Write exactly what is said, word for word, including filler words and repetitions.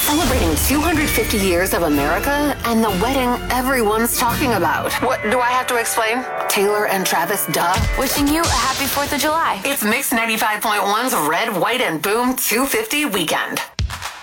Celebrating two hundred fifty years of America and the wedding everyone's talking about. What do I have to explain? Taylor and Travis, duh. Wishing you a happy fourth of July. It's Mix ninety-five point one's Red, White, and Boom two fifty weekend.